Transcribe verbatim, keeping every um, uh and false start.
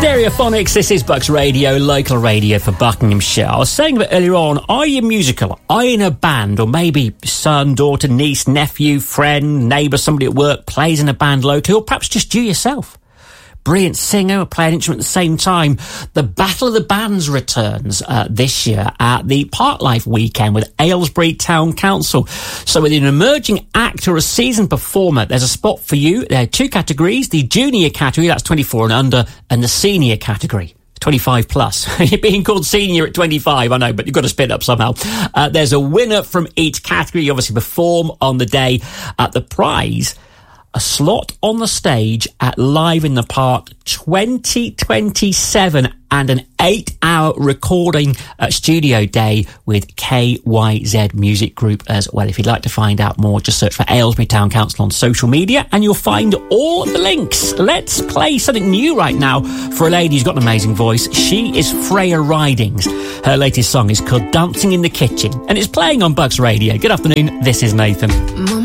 Stereophonics, this is Bucks Radio, local radio for Buckinghamshire. I was saying a bit earlier on, are you musical? Are you in a band? Or maybe son, daughter, niece, nephew, friend, neighbour, somebody at work plays in a band locally, or perhaps just you yourself. Brilliant singer, play an instrument at the same time. The Battle of the Bands returns uh, this year at the Parklife weekend with Aylesbury Town Council. So with an emerging actor or a seasoned performer, there's a spot for you. There are two categories, the junior category, that's twenty-four and under, and the senior category, twenty-five plus. You're being called senior at twenty-five, I know, but you've got to spit up somehow. Uh, there's a winner from each category. You obviously perform on the day. At the prize, a slot on the stage at Live in the Park twenty twenty-seven and an eight-hour recording uh, studio day with K Y Z Music Group as well. If you'd like to find out more, just search for Aylesbury Town Council on social media and you'll find all the links. Let's play something new right now for a lady who's got an amazing voice. She is Freya Ridings. Her latest song is called Dancing in the Kitchen and it's playing on Bucks Radio. Good afternoon, this is Nathan.